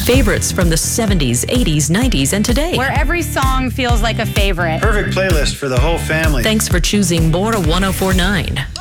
Favorites from the 70s, 80s, 90s, and today. Where every song feels like a favorite. Perfect playlist for the whole family. Thanks for choosing More 1049.